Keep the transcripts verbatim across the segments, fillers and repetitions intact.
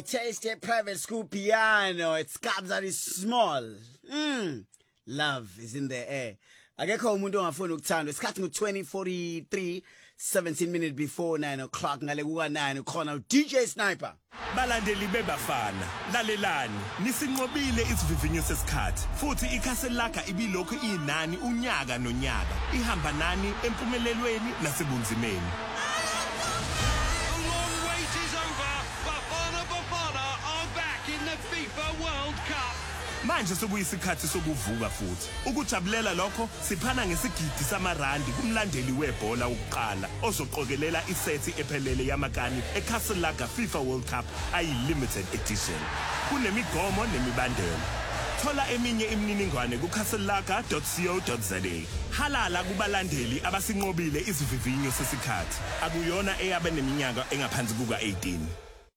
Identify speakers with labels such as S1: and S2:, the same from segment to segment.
S1: taste a private school piano. It scabs that is small. Mm. Love is in the air. Akekho umuntu ongafuna ukuthandwa. Isikhathi ngu twenty forty-three, seventeen minutes before nine o'clock ngale kuka nine ukhona D J Sniper.
S2: Balandeli bebafana, lalelani, nisinqobile isivivinyo sesikhathi. Futhi ikhaseli lakha ibilokhu inani unyaka nonyaka. Ihamba nani empumelelweni nasebunzimeni. Manje sokuyisikhathi sokuvuka futhi. Ukujabulela lokho siphana ngesigidi samarandi kumlandeli webhola ukuqala ozoqokelela isethi ephelele yamakani eCastle Lager FIFA World Cup ayi limited edition. Kunemigomo nemibandela. Thola eminye imininingwane ku castle lager dot co dot za. Halala kubalandeli abasinqobile isivivinyo sesikhathi. Akuyona eyabe neminyaka engaphansi kuka eighteen.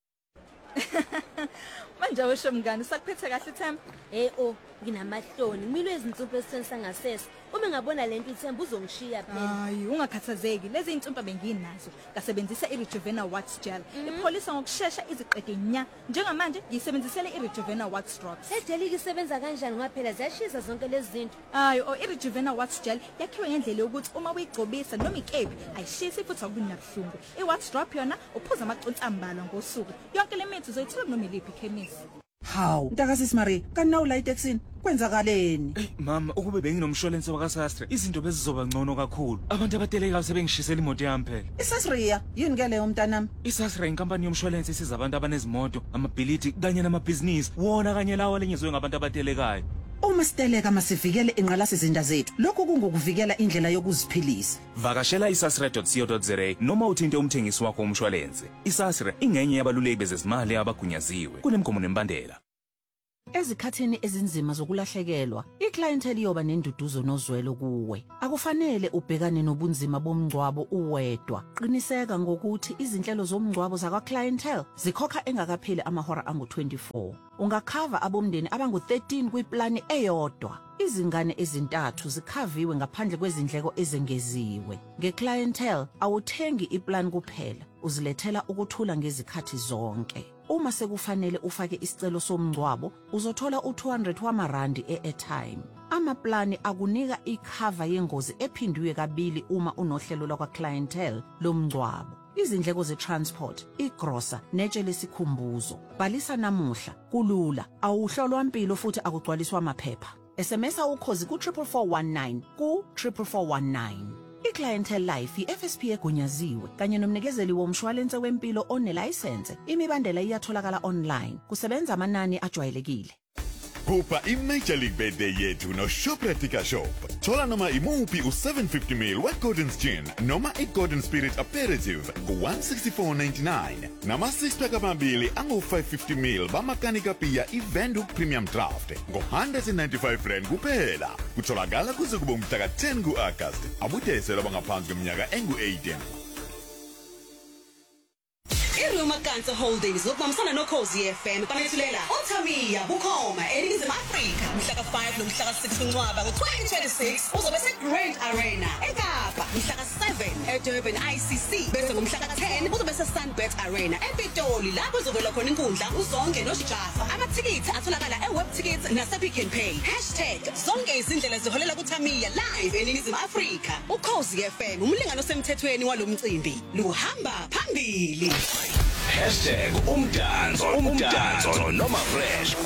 S3: Manje awesho mngani sakuphethe kahle Themba?
S4: Hey oh, nginamahloni. Ngimile izinsumpa esithenisa ngasese. Uma ngabona lento iThemba uzongishiya phela.
S3: Hayi, ungakhathazeki. Lezi insumpa benginazo. Ngasebenzisa iRejuvenate Wax Gel. Ipholisa ngokusheshsha iziqede nya. Njengamanje ngiyisebenzisela iRejuvenate Wax Drops.
S4: Sedeli isebenza kanjani ngaphela ziyashisa zonke lezi zinto?
S3: Hayi, oh iRejuvenate Wax Gel yakhiwe ngendlela yokuthi uma uyigcobisa noma ikepi ayishisi futhi akunabuhlungu. iWax Drop yona uphuza amaconsi ambalwa ngosuku. Yonke le mithi uzoyithola noma iliphi ikhemisi.
S5: Hawu, ntakasisi Marie, kana ula itaxini kwenzakaleni?
S6: Eh mama, ukube benginomshwalense wakaSastre, izinto bezizoba ngcono kakhulu. Abantu abatelekayo sebengishisela imoto yami phela.
S5: iSasria, yini ke leyo mntanami?
S6: iSastre inkampani yomshwalense isiza abantu abanezimoto, amabhilidi kanye namabhizinisi, wona kanye lawo lenyezwe ngabantu abatelekayo.
S5: Uma siteleka masivikele inqalasizinda zethu. Lokho kungokuvikela indlela yokuziphilisa.
S6: Vakashela isastre dot co dot za noma uthinte umthengisi wakho womshwalense. iSastre ingenye yabaluleki bezezimali abagunyaziwe. Kunemgomo nembandela.
S5: Ezikhathini ezinzima zokulahlekelwa, iclientele yoba nenduduzo nozwelo kuwe. Akufanele ubhekane nobunzima bomngcwabo uwedwa. Qiniseka ngokuthi izinhlelo zomngcwabo zakwa clientele zikhokha engakapheli amahora angu twenty-four. Ungakhava abomndeni abangu thirteen kwiplani eyodwa. Izingane ezintathu zikhaviwe ngaphandle kwezindleko ezengeziwe. Ngeclientele awuthengi iplan kuphela, uzilethela ukuthula ngezikhathi zonke. Uma sekufanele ufake isicelo somngcwabo, uzothola u two hundred wamarandi e-airtime. Amaplani akunika ikhava yengozi ephindiwe kabili uma unohlelo lwakwa clientele lomngcwabo. Izindleko ze-transport, igrosa, netshe lesikhumbuzo. Bhalisa namuhla, kulula, awuhlolwa impilo futhi akugcwaliswa amaphepha. S M S ukhozi ku triple four one nine ku triple four one nine. iClientele Life i-F S P egunyaziwe kanye nomnikezeli womshwalense wempilo onelicense. Imibandela iyatholakala online. Kusebenza amanani ajwayelekile.
S7: Kupa i-Major League Birthday yethu no Shoprite Shop. Thola noma imuphi u seven fifty milliliters we-Gordon's Gin noma i-Gordon Spirit Aperitif ku one sixty-four ninety-nine. Nama six pack amabili angu five fifty milliliters bamakanika pia i-Venduk Premium Draft ngo one ninety-five rand kuphela. Kutholakala kuze kube umhla ten ku-August. Abudesela bangaphansi kweminyaka engu eighteen.
S8: iRoma Cancer Holdings ngokubambisana noKhosi F M banethulela uThamiya bukhoma eNingizimu Afrika mhla ka five nomhla ka six kuNcwaba ngo twenty twenty-six uzobe seGrand Arena eKapa mhla ka seven eDurban I C C bese ngomhla ka ten uzobe seSunbet Arena ePitoli lapho uzovela khona inkundla uzonke noShafa. Amathikithi atholakala eWebTickets nasePick n Pay hashtag zonke izindlela ziholela kuThamiya live eNingizimu Afrika. uKhosi F M umlingano osemthethweni walomcimbi luhamba phambili.
S2: Hashtag umdanso umdanso noma fresh